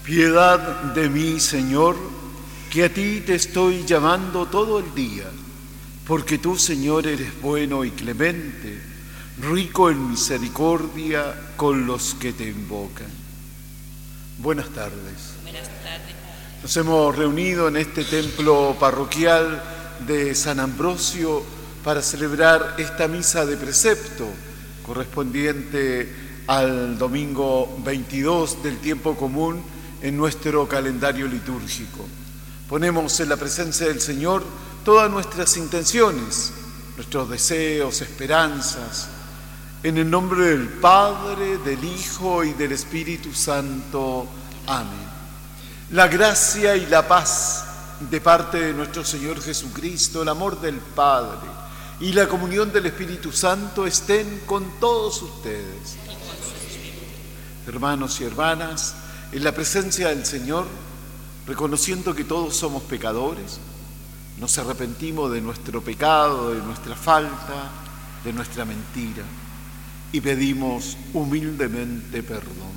Piedad de mí, Señor, que a ti te estoy llamando todo el día, porque tú, Señor, eres bueno y clemente, rico en misericordia con los que te invocan. Buenas tardes. Buenas tardes. Nos hemos reunido en este templo parroquial de San Ambrosio para celebrar esta misa de precepto correspondiente al domingo 22 del tiempo común en nuestro calendario litúrgico. Ponemos en la presencia del Señor todas nuestras intenciones, nuestros deseos, esperanzas, en el nombre del Padre, del Hijo y del Espíritu Santo. Amén. La gracia y la paz de parte de nuestro Señor Jesucristo, el amor del Padre y la comunión del Espíritu Santo estén con todos ustedes. Hermanos y hermanas, en la presencia del Señor, reconociendo que todos somos pecadores, nos arrepentimos de nuestro pecado, de nuestra falta, de nuestra mentira y pedimos humildemente perdón.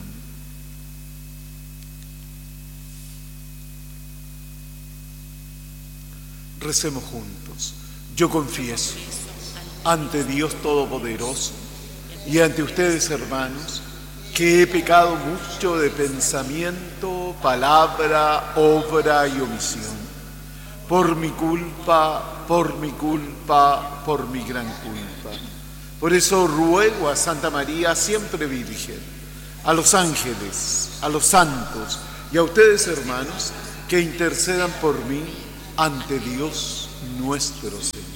Recemos juntos. Yo confieso ante Dios Todopoderoso y ante ustedes, hermanos, que he pecado mucho de pensamiento, palabra, obra y omisión. Por mi culpa, por mi gran culpa. Por eso ruego a Santa María, siempre Virgen, a los ángeles, a los santos y a ustedes, hermanos, que intercedan por mí ante Dios nuestro Señor.